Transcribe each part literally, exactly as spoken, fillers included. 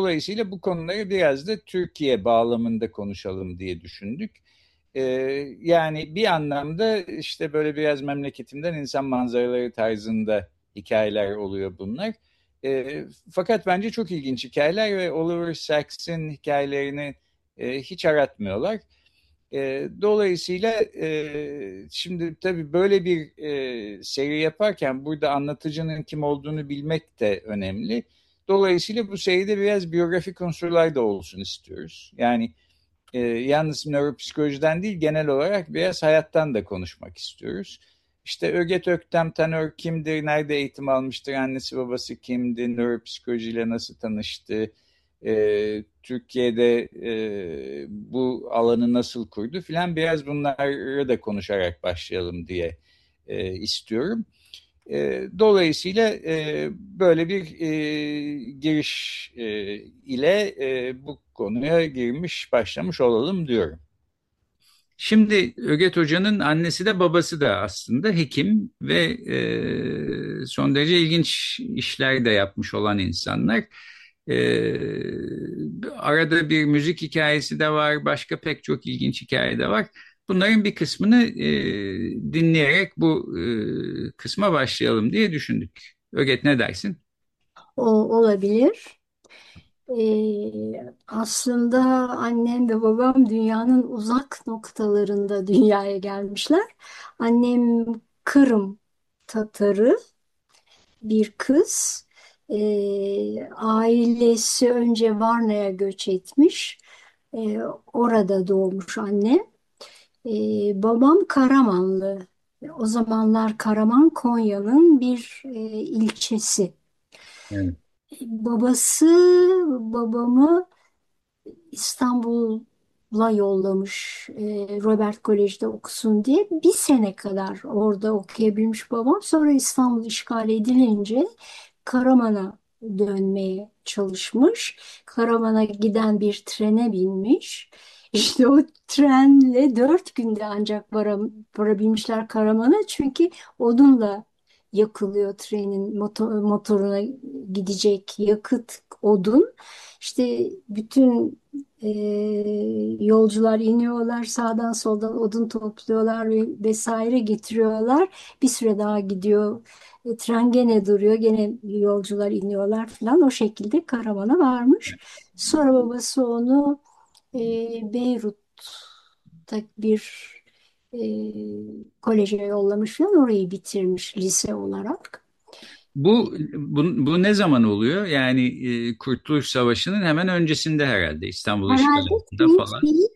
dolayısıyla bu konuları biraz da Türkiye bağlamında konuşalım diye düşündük. E, Yani bir anlamda işte böyle biraz memleketimden insan manzaraları tarzında hikayeler oluyor bunlar. E, fakat bence çok ilginç hikayeler ve Oliver Sacks'in hikayelerini e, hiç aratmıyorlar. E, dolayısıyla e, şimdi tabii böyle bir e, seri yaparken burada anlatıcının kim olduğunu bilmek de önemli. Dolayısıyla bu seride biraz biyografik unsurlar da olsun istiyoruz. Yani e, yalnız nöropsikolojiden değil genel olarak biraz hayattan da konuşmak istiyoruz. İşte Öget Öktem Tanör kimdir, nerede eğitim almıştır, annesi babası kimdi, nöropsikolojiyle nasıl tanıştı, e, Türkiye'de e, bu alanı nasıl kurdu filan biraz bunları da konuşarak başlayalım diye e, istiyorum. E, dolayısıyla e, böyle bir e, giriş e, ile e, bu konuya girmiş başlamış olalım diyorum. Şimdi Öget Hoca'nın annesi de babası da aslında hekim ve e, son derece ilginç işler de yapmış olan insanlar. E, Arada bir müzik hikayesi de var, başka pek çok ilginç hikaye de var. Bunların bir kısmını e, dinleyerek bu e, kısma başlayalım diye düşündük. Öget ne dersin? O olabilir. Ee, aslında annem ve babam dünyanın uzak noktalarında dünyaya gelmişler. Annem Kırım Tatarı bir kız. Ee, ailesi önce Varna'ya göç etmiş. Ee, orada doğmuş annem. Ee, babam Karamanlı. O zamanlar Karaman Konya'nın bir e, ilçesi. Evet. Babası babamı İstanbul'a yollamış, e, Robert Kolej'de okusun diye bir sene kadar orada okuyabilmiş babam. Sonra İstanbul işgal edilince Karaman'a dönmeye çalışmış. Karaman'a giden bir trene binmiş. İşte o trenle dört günde ancak varam, varabilmişler Karaman'a. Çünkü odunla yakılıyor trenin motor, motoruna gidecek yakıt odun. İşte bütün e, yolcular iniyorlar, sağdan soldan odun topluyorlar ve vesaire getiriyorlar. Bir süre daha gidiyor. E, tren gene duruyor, gene yolcular iniyorlar falan. O şekilde karavana varmış. Sonra babası onu e, Beyrut'ta bir e, koleje yollamış falan. Orayı bitirmiş lise olarak. Bu, bu, bu ne zaman oluyor? Yani e, Kurtuluş Savaşı'nın hemen öncesinde herhalde İstanbul işgal Herhalde altında falan. çünkü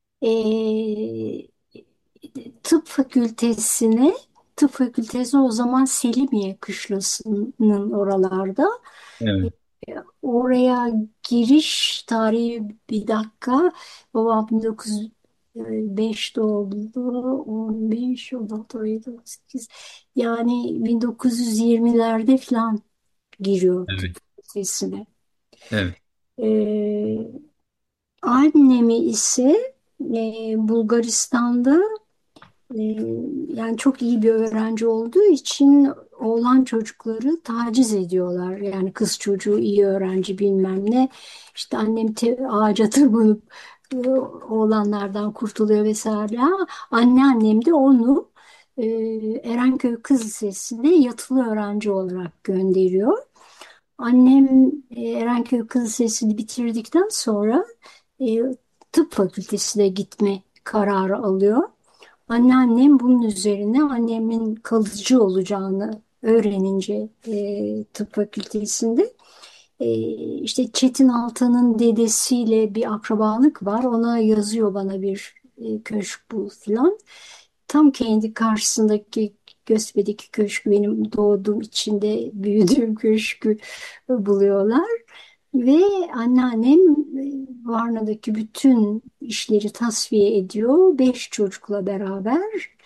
e, tıp fakültesine tıp fakültesi o zaman Selimiye Kışlası'nın oralarda. Evet. E, Oraya giriş tarihi bir dakika. Babam bin dokuz yüz beş doğumlu. on beş, on altı, on yedi, on sekiz. Yani bin dokuz yüz yirmilerde falan giriyor tıp Evet. fakültesine. Evet. E, Annemi ise e, Bulgaristan'da e, yani çok iyi bir öğrenci olduğu için oğlan çocukları taciz ediyorlar. Yani kız çocuğu iyi öğrenci bilmem ne. İşte annem te- ağaca tırmanıp e, oğlanlardan kurtuluyor vesaire. Ama anneannem de onu e, Erenköy Kız Lisesi'ne yatılı öğrenci olarak gönderiyor. Annem e, Erenköy Kız Lisesi'ni bitirdikten sonra e, tıp fakültesine gitme kararı alıyor. Anneannem bunun üzerine annemin kalıcı olacağını öğrenince e, tıp fakültesinde e, işte Çetin Altan'ın dedesiyle bir akrabalık var. Ona yazıyor bana bir e, köşk bul falan. Tam kendi karşısındaki Göztepe'deki köşkü benim doğduğum içinde büyüdüğüm köşkü buluyorlar. Ve anneannem e, Varna'daki bütün işleri tasfiye ediyor. Beş çocukla beraber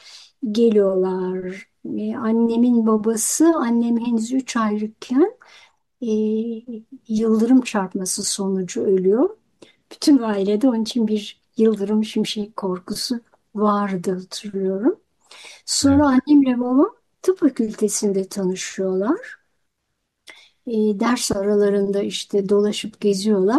geliyorlar. E, annemin babası annem henüz üç aylıkken e, yıldırım çarpması sonucu ölüyor. Bütün ailede onun için bir yıldırım şimşek korkusu vardı hatırlıyorum. Evet. Sonra annemle babam tıp fakültesinde tanışıyorlar. E, ders aralarında işte dolaşıp geziyorlar.